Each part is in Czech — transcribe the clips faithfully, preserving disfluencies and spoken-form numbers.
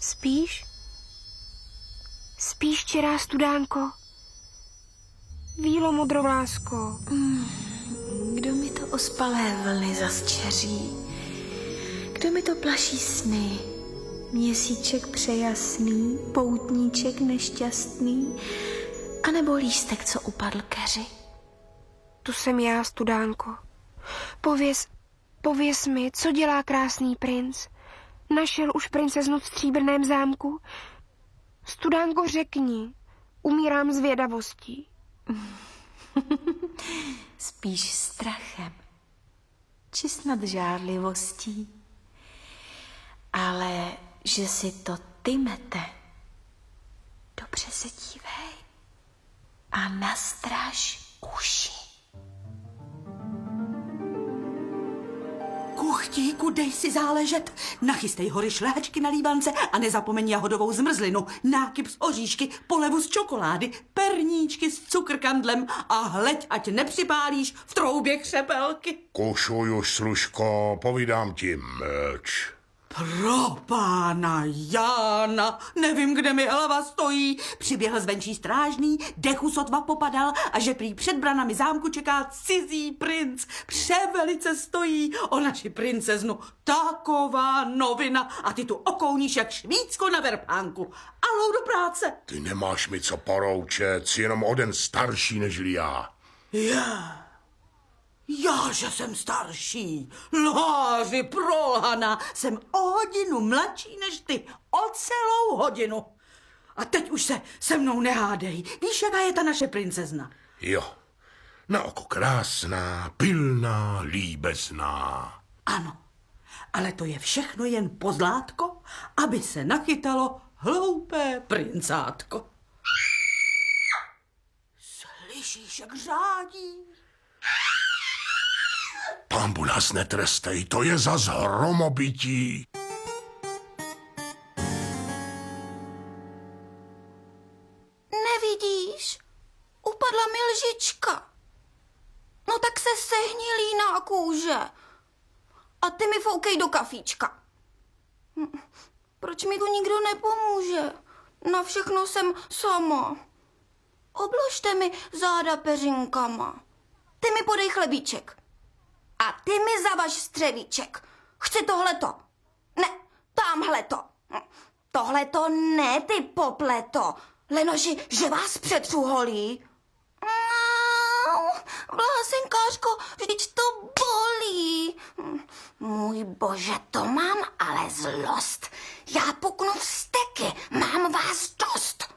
Spíš? Spíš, čirá studánko? Vílo modrovlásko. Mm, kdo mi to ospalé vlny zasčeří? Kdo mi to plaší sny? Měsíček přejasný, poutníček nešťastný, anebo lístek, co upadl keři? Tu jsem já, studánko. Pověz, pověz mi, co dělá krásný princ? Našel už princeznu v stříbrném zámku? Studánko, řekni, umírám zvědavostí. Spíš strachem, či snad žárlivostí. Ale že si to ty, Mete, dobře se dívej a nastraž uši. Kuchtíku, dej si záležet. Nachystej hory šlehačky na líbance a nezapomeň jahodovou zmrzlinu, nákyp z oříšky, polevu z čokolády, perníčky s cukrkandlem a hleď, ať nepřipálíš v troubě křepelky. Kušuj už, služko, povídám ti, mlč. Pro pána Jána, nevím, kde mi hlava stojí. Přiběhl zvenčí strážný, dechu sotva popadal a že prý před branami zámku čeká cizí princ. Převelice stojí o naši princeznu. Taková novina a ty tu okouníš jak švícko na verpánku. Alou do práce. Ty nemáš mi co poroučet, jsi jenom o den starší nežli já. Já. Já, že jsem starší, lháři prolhaná, jsem o hodinu mladší než ty, o celou hodinu. A teď už se se mnou nehádej, víš, jaká je ta naše princezna? Jo, na oko krásná, pilná, líbezná. Ano, ale to je všechno jen pozlátko, aby se nachytalo hloupé princátko. Slyšíš, jak řádí? Pánbu nás netrestej, to je zas hromobytí. Nevidíš? Upadla mi lžička. No tak se sehni, líná kůže. A ty mi foukej do kafíčka. Hm, proč mi tu nikdo nepomůže? Na všechno jsem sama. Obložte mi záda peřinkama. Ty mi podej chlebíček. A ty mi zavaž střevíček. Chci tohleto. Ne, támhleto. Tohleto ne, ty popleto. Lenoži, že vás přetřu holí. Vlásenkářko, vždyť to bolí. Můj bože, to mám ale zlost. Já puknu vzteky, mám vás dost.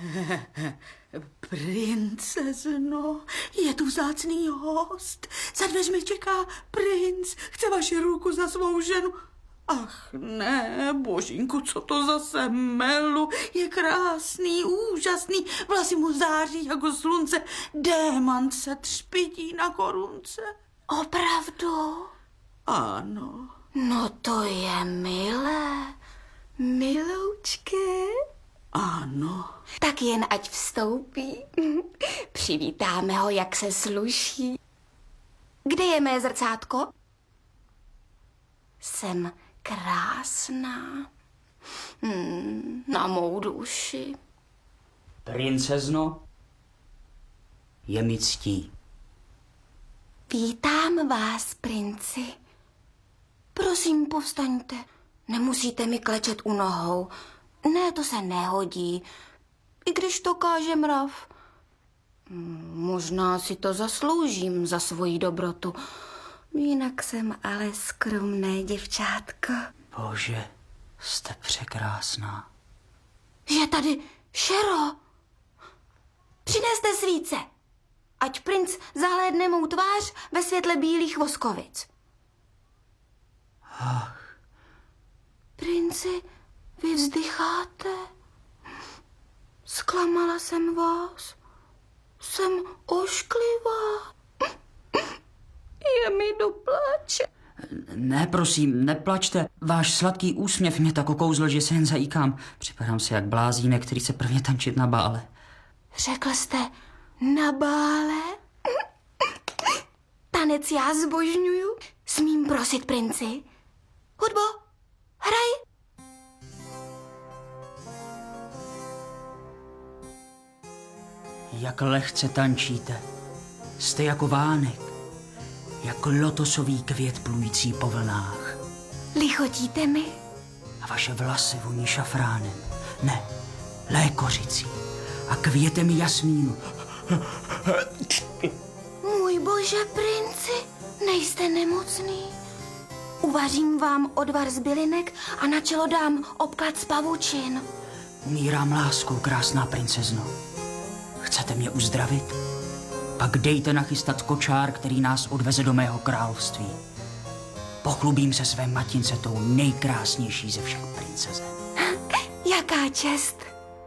Princezno, je tu vzácný host. Za dveřmi čeká princ. Chce vaši ruku za svou ženu. Ach ne, božínku, co to zase melu. Je krásný, úžasný. Vlasy mu září jako slunce. Démant se třpití na korunce. Opravdu? Ano. No to je milé. Miloučky. Ano. Tak jen ať vstoupí. Přivítáme ho, jak se sluší. Kde je mé zrcátko? Jsem krásná. Hmm, na mou duši. Princezno, je mi ctí. Vítám vás, princi. Prosím, povstaňte. Nemusíte mi klečet u nohou. Ne, to se nehodí. I když to káže mrav. Možná si to zasloužím za svoji dobrotu. Jinak jsem ale skromné děvčátko. Bože, jste překrásná. Je tady Šero. Přineste svíce, ať princ zahlédne mou tvář ve světle bílých voskovic. Ach. Princi, vy vzdycháte? Zklamala jsem vás. Jsem ošklivá. Je mi do pláče. Ne, prosím, neplačte. Váš sladký úsměv mě tak okouzl, že se jen zajíkám. Připadám si jak blázínek, který se prvně tančit na bále. Řekl jste na bále? Tanec já zbožňuju. Smím prosit, princi? Hudbo, hraj. Jak lehce tančíte. Jste jako vánek, jako lotosový květ plující po vlnách. Lichotíte mi? A vaše vlasy voní šafránem. Ne, lékořicí a květem jasmínu. Můj bože, princi, nejste nemocný? Uvařím vám odvar z bylinek a na čelo dám obklad z pavučin. Umírám láskou, krásná princezno. Chcete mě uzdravit? Pak dejte nachystat kočár, který nás odveze do mého království. Pochlubím se své matince tou nejkrásnější ze všech princezen. Jaká čest!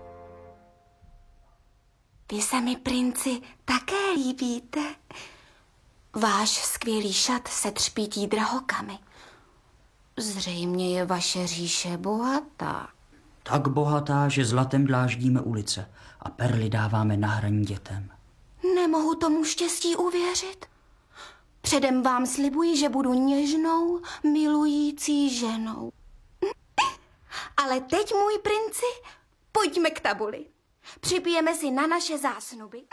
Vy se mi, princi, také líbíte. Váš skvělý šat se třpítí drahokamy. Zřejmě je vaše říše bohatá. Tak bohatá, že zlatem dláždíme ulice a perly dáváme na hraní dětem. Nemohu tomu štěstí uvěřit. Předem vám slibuji, že budu něžnou, milující ženou. Ale teď, můj princi, pojďme k tabuli. Připijeme si na naše zásnuby.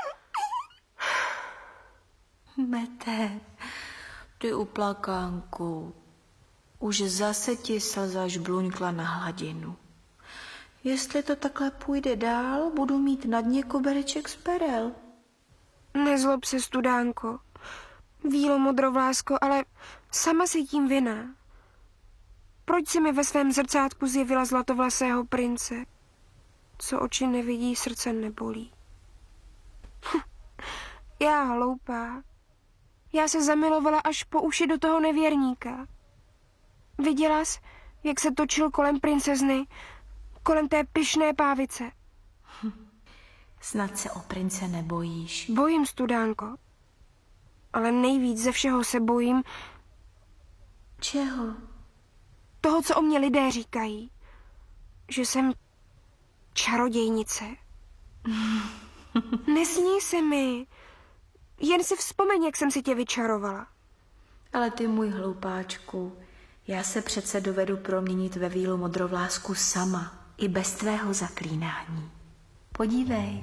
Mete, ty uplakánku, už zase ti slza žbluňkla na hladinu. Jestli to takhle půjde dál, budu mít na dně kobereček z perel. Nezlob se, studánko. Vílo modrovlásko, ale sama si tím vinná. Proč si mi ve svém zrcátku zjevila zlatovlasého prince? Co oči nevidí, srdce nebolí. Já hloupá. Já se zamilovala až po uši do toho nevěrníka. Viděla jsi, jak se točil kolem princezny, kolem té pyšné pávice. Snad se o prince nebojíš. Bojím, studánko. Ale nejvíc ze všeho se bojím Čeho? toho, co o mě lidé říkají. Že jsem čarodějnice. Nesní se mi. Jen si vzpomeň, jak jsem si tě vyčarovala. Ale ty, můj hloupáčku, já se přece dovedu proměnit ve vílu modrovlásku sama, i bez tvého zaklínání. Podívej.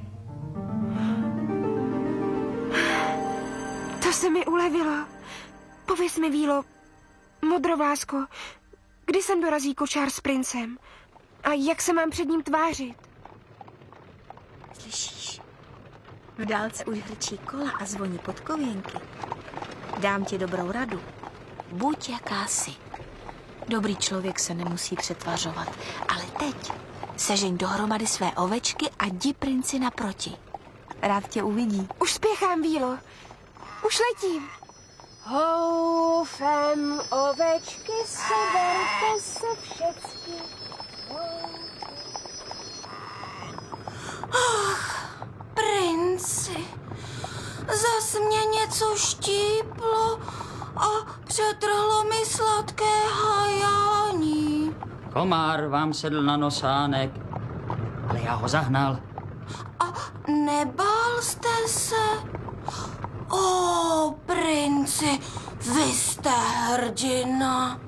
To se mi ulevilo. Pověz mi, Vílo, modrovlásko, kdy sem dorazí kočár s princem? A jak se mám před ním tvářit? Slyšíš? V dálce už hrčí kola a zvoní podkověnky. Dám ti dobrou radu. Buď jakási. Dobrý člověk se nemusí přetvařovat, ale teď sežeň dohromady své ovečky a jdi princi naproti. Rád tě uvidí. Už spěchám, Vílo. Už letím. Houfem, ovečky, seberte se všecky. Princi, zas mě něco štíplo a přetrhlo mi sladké hajání. Komár vám sedl na nosánek, ale já ho zahnal. A nebál jste se? O, princi, vy jste hrdina.